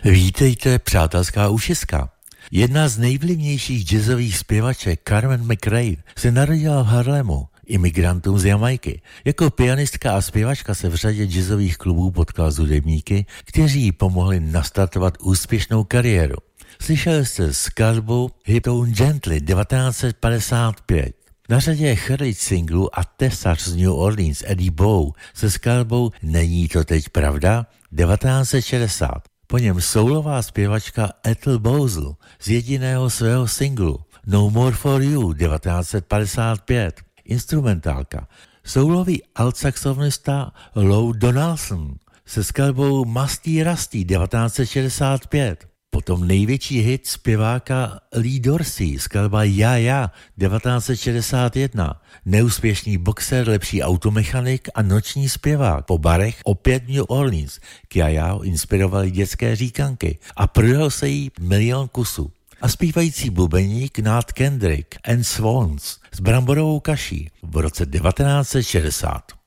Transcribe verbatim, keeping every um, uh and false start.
Vítejte, přátelská ušiska. Jedna z nejvlivnějších jazzových zpěvaček Carmen McRae se narodila v Harlemu, imigrantům z Jamajky. Jako pianistka a zpěvačka se v řadě jazzových klubů potkala s hudebníky, kteří jí pomohli nastartovat úspěšnou kariéru. Slyšeli jste skladbu Hit on Gently devatenáct set padesát pět. Na řadě je chorejt singlu a tesař z New Orleans Eddie Bow se skladbou Není to teď pravda devatenáct set šedesát. Po něm soulová zpěvačka Ethel Bowsel z jediného svého singlu No More For You devatenáct set padesát pět. Instrumentálka. Soulový altsaxofonista Lou Donaldson se skladbou Mastý Rastý devatenáct set šedesát pět. Potom největší hit zpěváka Lee Dorsey, skladba Já, já, devatenáct set šedesát jedna. Neúspěšný boxer, lepší automechanik a noční zpěvák. Po barech opět New Orleans. K Já, já inspirovali dětské říkanky a prodal se jí milion kusů. A zpívající bubeník Nat Kendrick and Swans s bramborovou kaší v roce devatenáct set šedesát.